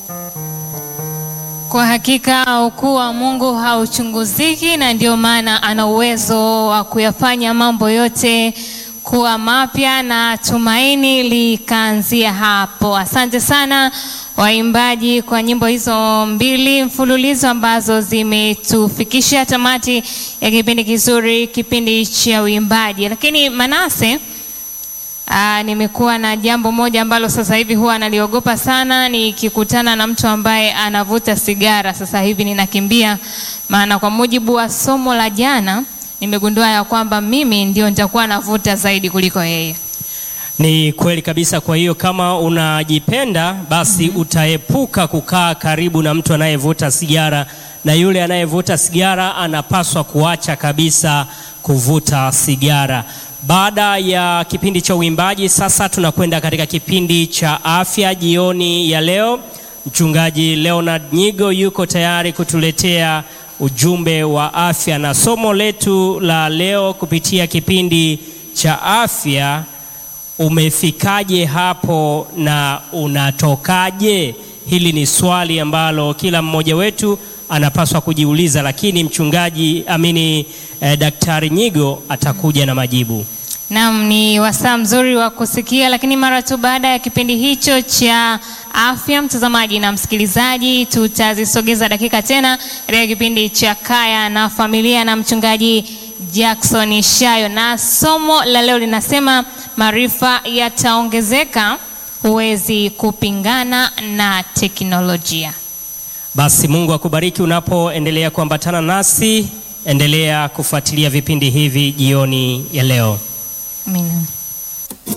Kwa hakika ukuu wa Mungu hauchunguziki, na ndio maana ana uwezo wa kuyafanya mambo yote kuwa mapya, na tumaini likaanzia hapo. Asante sana waimbaji kwa nyimbo hizo mbili mfululizo ambazo zimetufikisha tamati ya kipindi kizuri, kipindi cha uimbaji. Lakini Manase, nimekuwa na jambo moja ambalo sasa hivi huwa naliogopa sana, nikikutana na mtu ambaye anavuta sigara. Sasa hivi ninakimbia, maana kwa mujibu wa somo la jana nimegundua ya kwamba mimi ndio nitakuwa navuta zaidi kuliko yeye. Ni kweli kabisa. Kwa hiyo kama unajipenda basi utaepuka kukaa karibu na mtu anayevuta sigara, na yule anayevuta sigara anapaswa kuacha kabisa kuvuta sigara. Baada ya kipindi cha uimbaji, sasa tunakwenda katika kipindi cha afya jioni ya leo. Mchungaji Leonard Nyigo yuko tayari kutuletea ujumbe wa afya, na somo letu la leo kupitia kipindi cha afya, umefikaje hapo na unatokaje? Hili ni swali ambalo kila mmoja wetu anapaswa kujiuliza, lakini Daktari Nyigo atakuja na majibu. Naam, ni wasaa mzuri wa kusikia, lakini mara tu baada ya kipindi hicho cha afya, mtazamaji na msikilizaji, tutazisogeza dakika tena katika kipindi cha Kaya na Familia na mchungaji Jackson Shayo, na somo la leo linasema maarifa yataongezeka, huwezi kupingana na teknolojia. Basi Mungu akubariki unapoendelea kuambatana nasi. Endelea kufuatilia vipindi hivi jioni ya leo. Amina.